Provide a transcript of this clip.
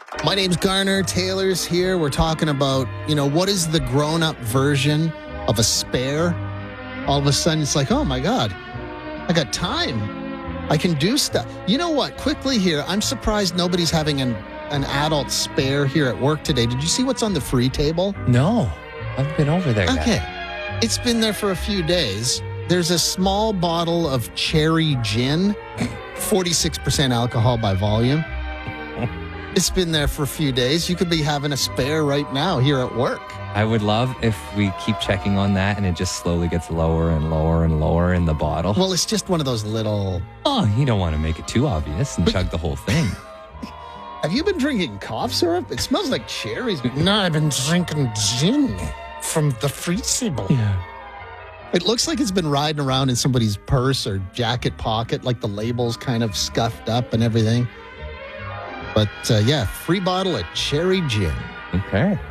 My name's Garner. Taylor's here. We're talking about, what is the grown-up version of a spare? All of a sudden, it's like, oh, my God, I got time. I can do stuff. You know what? Quickly here, I'm surprised nobody's having an adult spare here at work today. Did you see what's on the free table? No, I've been over there. Okay. It's been there for a few days. There's a small bottle of cherry gin, 46% alcohol by volume. It's been there for a few days. You could be having a spare right now here at work. I would love if we keep checking on that and it just slowly gets lower and lower and lower in the bottle. Well, it's just one of those little... Oh, you don't want to make it too obvious and chug the whole thing. Have you been drinking cough syrup? It smells like cherries. No, I've been drinking gin from the free table. Yeah. It looks like it's been riding around in somebody's purse or jacket pocket, like the label's kind of scuffed up and everything. But, free bottle of cherry gin. Okay.